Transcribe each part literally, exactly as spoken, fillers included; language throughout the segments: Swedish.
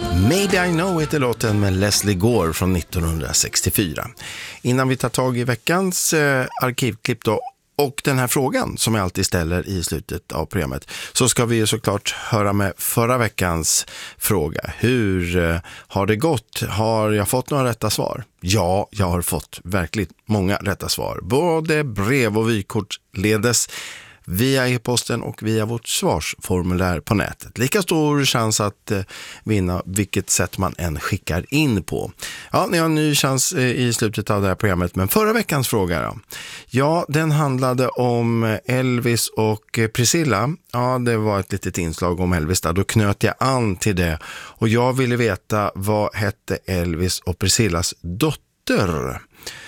Maybe I Know It är låten med Leslie Gore från nittonhundrasextiofyra. Innan vi tar tag i veckans eh, arkivklipp då, och den här frågan som jag alltid ställer i slutet av programmet, så ska vi ju såklart höra med förra veckans fråga. Hur eh, har det gått? Har jag fått några rätta svar? Ja, jag har fått verkligt många rätta svar. Både brev och vykort ledes via e-posten och via vårt svarsformulär på nätet. Lika stor chans att eh, vinna vilket sätt man än skickar in på. Ja, ni har en ny chans eh, i slutet av det här programmet, men förra veckans fråga då? Ja, den handlade om Elvis och Priscilla. Ja, det var ett litet inslag om Elvis där. Då knöt jag an till det och jag ville veta vad hette Elvis och Priscillas dotter.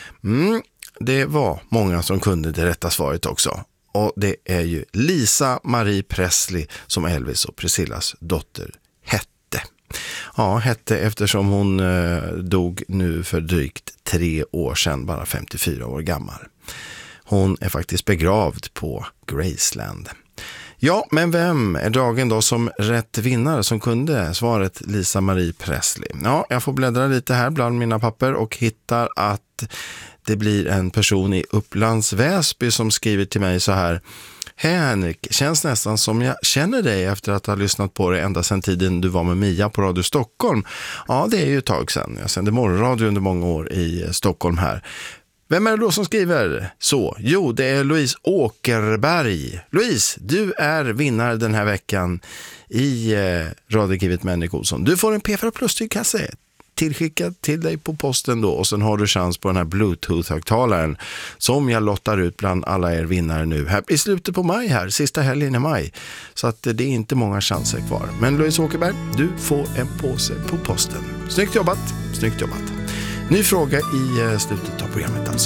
Mm, det var många som kunde det rätta svaret också. Och det är ju Lisa Marie Presley som Elvis och Priscillas dotter hette. Ja, hette eftersom hon eh, dog nu för drygt tre år sedan, bara femtiofyra år gammal. Hon är faktiskt begravd på Graceland. Ja, men vem är dagen då som rätt vinnare som kunde svaret Lisa Marie Presley? Ja, jag får bläddra lite här bland mina papper och hittar att det blir en person i Upplands Väsby som skriver till mig så här: Hej Henrik, känns nästan som jag känner dig efter att ha lyssnat på dig ända sedan tiden du var med Mia på Radio Stockholm. Ja, det är ju ett tag sedan. Jag sände morgonradio under många år i Stockholm här. Vem är det då som skriver så? Jo, det är Louise Åkerberg. Louise, du är vinnare den här veckan i eh, radioarkivet med Henrik Olsson. Du får en P fyra Plus-kasse tillskickad till dig på posten då, och sen har du chans på den här Bluetooth-högtalaren som jag lottar ut bland alla er vinnare nu här i slutet på maj här, sista helgen i maj. Så att det är inte många chanser kvar. Men Louise Åkerberg, du får en påse på posten. Snyggt jobbat, snyggt jobbat. Ny fråga i slutet av programmet alltså.